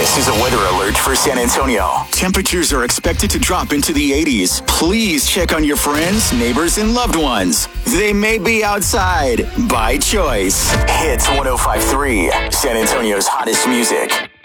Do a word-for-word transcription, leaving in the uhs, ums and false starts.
This is a weather alert for San Antonio. Temperatures are expected to drop into the eighties. Please check on your friends, neighbors, and loved ones. They may be outside by choice. Hits one oh five point three, San Antonio's hottest music.